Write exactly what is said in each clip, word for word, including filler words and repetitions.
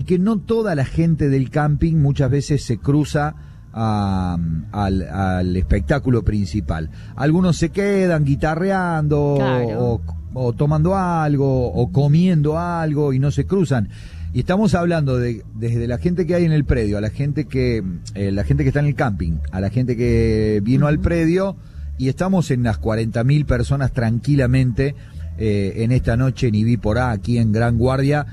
que no toda la gente del camping muchas veces se cruza a, al, al espectáculo principal. Algunos se quedan guitarreando, claro, o, o tomando algo o comiendo algo y no se cruzan. Y estamos hablando de desde la gente que hay en el predio, a la gente que eh, la gente que está en el camping, a la gente que vino uh-huh. al predio, y estamos en las cuarenta mil personas tranquilamente eh, en esta noche en Ibí Porá, aquí en Gran Guardia.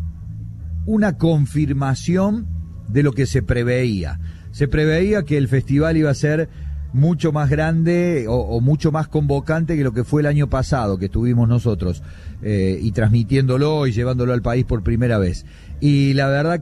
Una confirmación de lo que se preveía. Se preveía que el festival iba a ser mucho más grande o, o mucho más convocante que lo que fue el año pasado, que estuvimos nosotros eh, y transmitiéndolo y llevándolo al país por primera vez. Y la verdad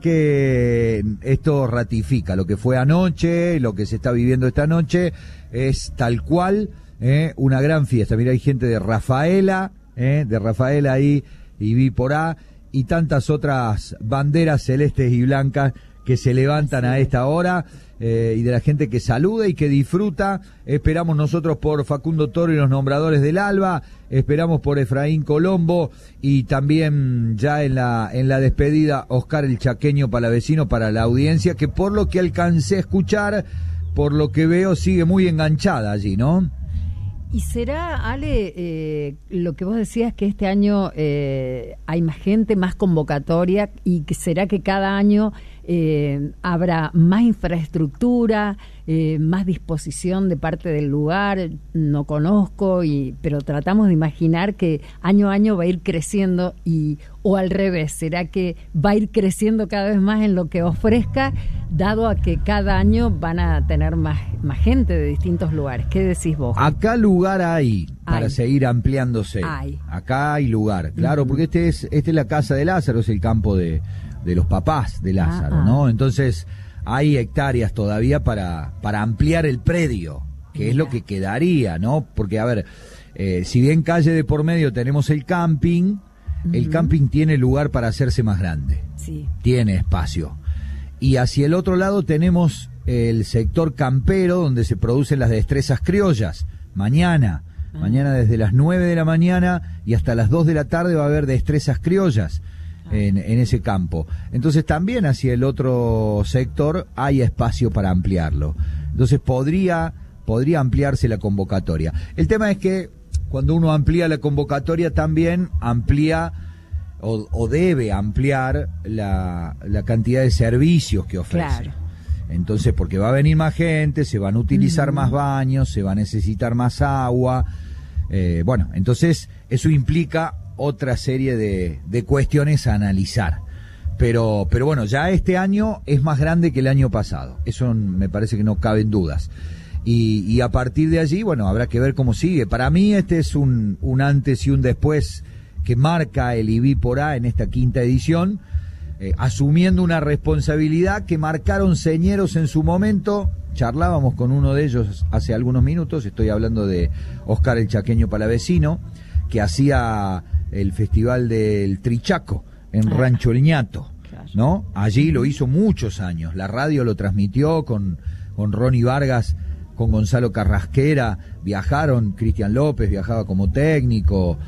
que esto ratifica lo que fue anoche, lo que se está viviendo esta noche, es tal cual eh, una gran fiesta. Mira, hay gente de Rafaela, eh, de Rafaela ahí, Ibí Porá, y tantas otras banderas celestes y blancas que se levantan a esta hora, eh, y de la gente que saluda y que disfruta. Esperamos nosotros por Facundo Toro y los nombradores del Alba, esperamos por Efraín Colombo, y también ya en la en la despedida Oscar el Chaqueño Palavecino para la audiencia, que por lo que alcancé a escuchar, por lo que veo, sigue muy enganchada allí, ¿no? ¿Y será, Ale, eh, lo que vos decías, que este año eh, hay más gente, más convocatoria, y que será que cada año eh, habrá más infraestructura, eh, más disposición de parte del lugar? No conozco, y pero tratamos de imaginar que año a año va a ir creciendo, y o al revés, será que va a ir creciendo cada vez más en lo que ofrezca, dado a que cada año van a tener más, más gente de distintos lugares. ¿Qué decís vos? Acá lugar hay para hay. seguir ampliándose. Hay. Acá hay lugar, claro, uh-huh. porque este es este es la casa de Lázaro, es el campo de, de los papás de Lázaro, uh-huh. ¿no? Entonces hay hectáreas todavía para, para ampliar el predio, que Mira. es lo que quedaría, ¿no? Porque, a ver, eh, si bien calle de por medio tenemos el camping, uh-huh. el camping tiene lugar para hacerse más grande. Sí. Tiene espacio. Y hacia el otro lado tenemos el sector campero, donde se producen las destrezas criollas. Mañana, uh-huh. mañana desde las nueve de la mañana y hasta las dos de la tarde va a haber destrezas criollas. En, en ese campo. Entonces también hacia el otro sector hay espacio para ampliarlo. Entonces podría, podría ampliarse la convocatoria. El tema es que cuando uno amplía la convocatoria también amplía o, o debe ampliar la, la cantidad de servicios que ofrece. Claro. Entonces, porque va a venir más gente, se van a utilizar uh-huh. más baños, se va a necesitar más agua. Eh, bueno, entonces eso implica otra serie de, de cuestiones a analizar. Pero, pero bueno, ya este año es más grande que el año pasado. Eso me parece que no caben dudas. Y, y a partir de allí, bueno, habrá que ver cómo sigue. Para mí este es un, un antes y un después que marca el Ibí Porá en esta quinta edición, eh, asumiendo una responsabilidad que marcaron señeros en su momento. Charlábamos con uno de ellos hace algunos minutos, estoy hablando de Oscar el Chaqueño Palavecino, que hacía el Festival del Trichaco en ah, Rancho El Ñato, claro. ¿no? Allí lo hizo muchos años, la radio lo transmitió con, con Ronnie Vargas, con Gonzalo Carrasquera, viajaron, Cristian López viajaba como técnico,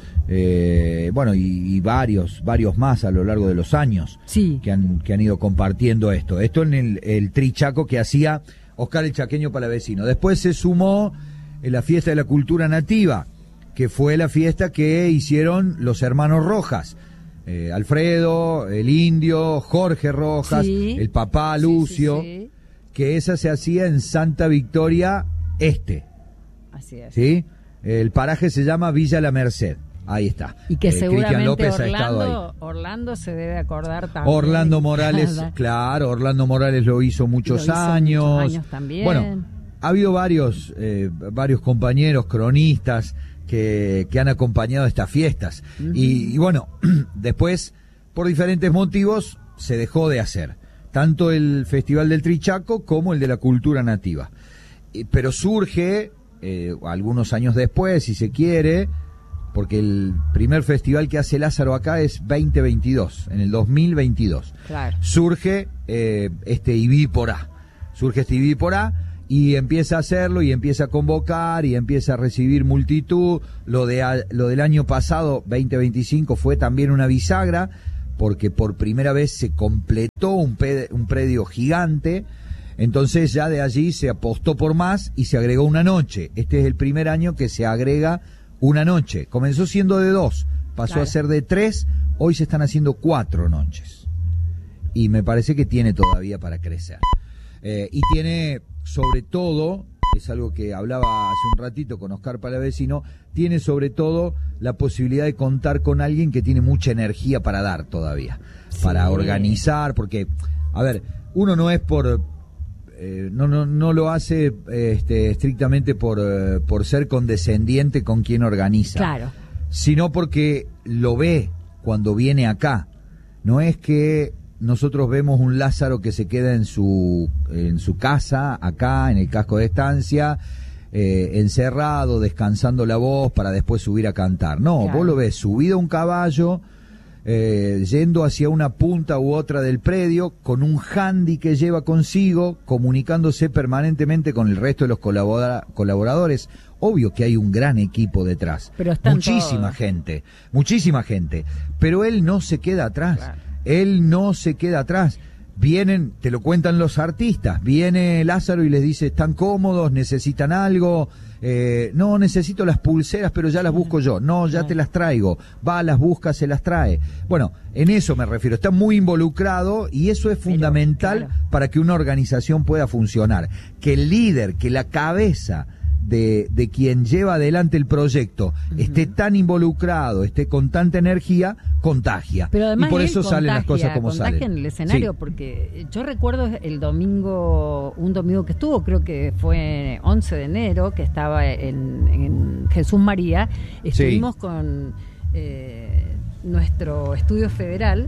eh, bueno, y, y varios, varios más a lo largo de los años sí. que han, que han ido compartiendo esto. Esto en el, el Trichaco que hacía Oscar el Chaqueño Palavecino. Después se sumó en la Fiesta de la Cultura Nativa, que fue la fiesta que hicieron los hermanos Rojas, eh, Alfredo, el Indio, Jorge Rojas, sí, el papá Lucio, sí, sí, sí. que esa se hacía en Santa Victoria Este. Así es. ¿Sí? El paraje se llama Villa La Merced. Ahí está. Y que eh, seguramente López Orlando, ha estado ahí. Orlando se debe acordar también. Orlando Morales, claro, Orlando Morales lo hizo muchos lo hizo años. Muchos años también. Bueno, ha habido varios, eh, varios compañeros, cronistas, que, que han acompañado estas fiestas. Uh-huh. Y, y bueno, después, por diferentes motivos, se dejó de hacer. Tanto el Festival del Trichaco como el de la Cultura Nativa. Eh, pero surge, eh, algunos años después, si se quiere, porque el primer festival que hace Lázaro acá es veinte veintidós, en el dos mil veintidós. Claro. Surge eh, este Ibí Porá. Surge este Ibí Porá y empieza a hacerlo y empieza a convocar y empieza a recibir multitud. Lo de lo del año pasado, veinte veinticinco, fue también una bisagra porque por primera vez se completó un, pe- un predio gigante. Entonces ya de allí se apostó por más y se agregó una noche. Este es el primer año que se agrega una noche. Comenzó siendo de dos, pasó claro. a ser de tres, hoy se están haciendo cuatro noches. Y me parece que tiene todavía para crecer. Eh, y tiene, sobre todo, es algo que hablaba hace un ratito con Oscar Palavecino, tiene sobre todo la posibilidad de contar con alguien que tiene mucha energía para dar todavía, sí. para organizar, porque, a ver, uno no es por... Eh, no, no, no lo hace este, estrictamente por, eh, por ser condescendiente con quien organiza, claro. sino porque lo ve cuando viene acá. No es que nosotros vemos un Lázaro que se queda en su, en su casa, acá, en el casco de estancia, eh, encerrado, descansando la voz para después subir a cantar. No, claro. vos lo ves subido a un caballo, Eh, yendo hacia una punta u otra del predio, con un handy que lleva consigo, comunicándose permanentemente con el resto de los colabora- colaboradores. Obvio que hay un gran equipo detrás, pero muchísima todos. gente, muchísima gente, pero él no se queda atrás, claro. él no se queda atrás. Vienen, te lo cuentan los artistas, viene Lázaro y les dice, ¿están cómodos? ¿Necesitan algo? Eh, no, necesito las pulseras, pero ya las busco yo. No, ya te las traigo. Va, las busca, se las trae. Bueno, en eso me refiero. Está muy involucrado y eso es fundamental pero, claro. para que una organización pueda funcionar. Que el líder, que la cabeza de, de quien lleva adelante el proyecto uh-huh. esté tan involucrado, esté con tanta energía, contagia. Pero además y por eso contagia, salen las cosas como contagia salen. en el escenario, sí. porque yo recuerdo el domingo, un domingo que estuvo, creo que fue once de enero, que estaba en, en Jesús María, estuvimos sí. con eh, nuestro estudio federal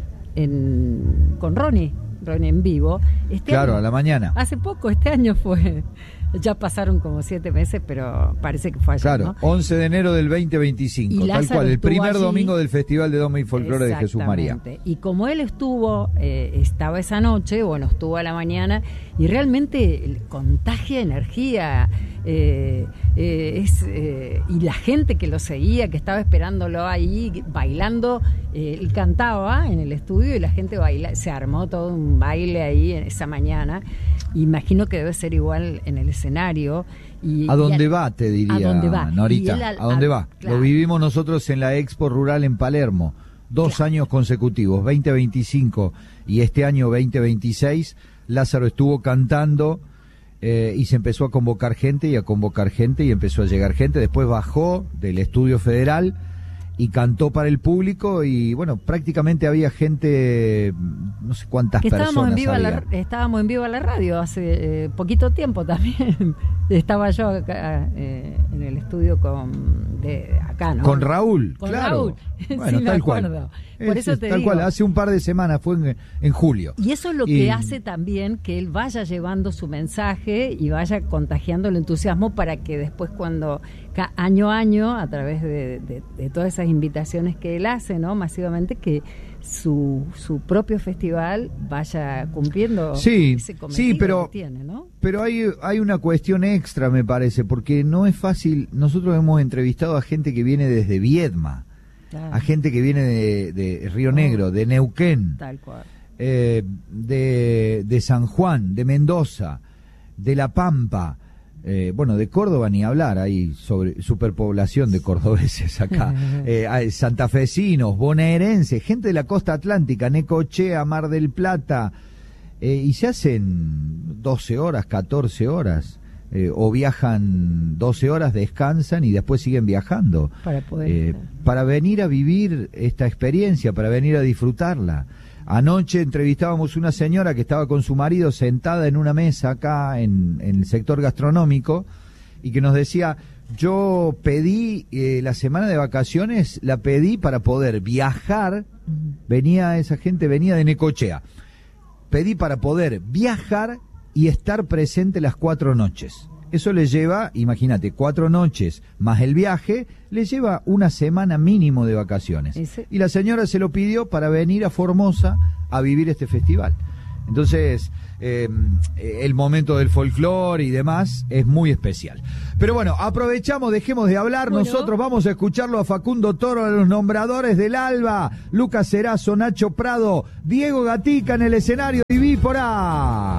en, con Ronnie, Ronnie en vivo. Este claro, año, a la mañana. Hace poco, este año fue... Ya pasaron como siete meses, pero parece que fue ayer, claro, ¿no? once de enero del veinte veinticinco, tal cual, el primer allí, domingo del Festival de Doma y Folclore de Jesús María. Y como él estuvo, eh, estaba esa noche, bueno, estuvo a la mañana, y realmente el contagia energía, eh, eh, es, eh, y la gente que lo seguía, que estaba esperándolo ahí, bailando, eh, él cantaba en el estudio y la gente baila, se armó todo un baile ahí en esa mañana. Imagino que debe ser igual en el escenario. Y, ¿A dónde y al, va, te diría, ¿a dónde va? Norita? Al, ¿A dónde a, va? Claro. Lo vivimos nosotros en la Expo Rural en Palermo, dos claro. años consecutivos, veinte veinticinco y este año veinte veintiséis, Lázaro estuvo cantando eh, y se empezó a convocar gente y a convocar gente y empezó a llegar gente, después bajó del Estudio Federal y cantó para el público y bueno, prácticamente había gente, no sé cuántas que estábamos personas en vivo había. A la, estábamos en vivo a la radio hace eh, poquito tiempo también. Estaba yo acá eh, en el estudio con de acá, ¿no? Con Raúl, con claro. Raúl. Bueno, sí, tal me cual. Por es, eso te tal digo. cual, hace un par de semanas, fue en, en julio. Y eso es lo y... que hace también que él vaya llevando su mensaje y vaya contagiando el entusiasmo para que después cuando año a año, a través de, de, de todas esas invitaciones que él hace, ¿no? Masivamente, que su, su propio festival vaya cumpliendo sí, ese cometido sí, pero, que tiene, ¿no? Pero hay, hay una cuestión extra, me parece, porque no es fácil. Nosotros hemos entrevistado a gente que viene desde Viedma, claro. a gente que viene de, de Río Negro, oh, de Neuquén, tal cual. Eh, de, de San Juan, de Mendoza, de La Pampa. Eh, bueno, de Córdoba ni hablar, hay sobre superpoblación de cordobeses acá, eh, hay santafesinos, bonaerenses, gente de la costa atlántica, Necochea, Mar del Plata, eh, y se hacen doce horas, catorce horas, eh, o viajan doce horas, descansan y después siguen viajando, para poder eh, para venir a vivir esta experiencia, para venir a disfrutarla. Anoche entrevistábamos una señora que estaba con su marido sentada en una mesa acá en, en el sector gastronómico y que nos decía, yo pedí eh, la semana de vacaciones, la pedí para poder viajar, venía esa gente, venía de Necochea, pedí para poder viajar y estar presente las cuatro noches. Eso le lleva, imagínate, cuatro noches más el viaje, le lleva una semana mínimo de vacaciones. ¿Ese? Y la señora se lo pidió para venir a Formosa a vivir este festival. Entonces, eh, el momento del folclore y demás es muy especial. Pero bueno, aprovechamos, dejemos de hablar. Bueno. Nosotros vamos a escucharlo a Facundo Toro, a los nombradores del Alba, Lucas Cerazo, Nacho Prado, Diego Gatica en el escenario de Vípora.